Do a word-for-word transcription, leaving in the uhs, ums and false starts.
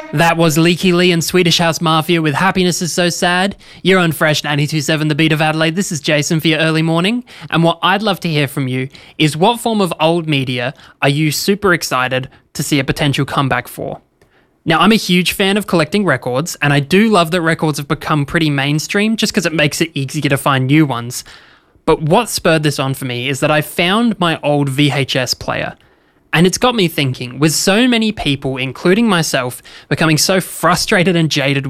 That was Leaky Lee and Swedish House Mafia with Happiness Is So Sad. You're on Fresh ninety-two point seven The Beat of Adelaide. This is Jason for your early morning. And what I'd love to hear from you is what form of old media are you super excited to see a potential comeback for? Now, I'm a huge fan of collecting records, and I do love that records have become pretty mainstream just because it makes it easier to find new ones. But what spurred this on for me is that I found my old V H S player. And it's got me thinking, with so many people, including myself, becoming so frustrated and jaded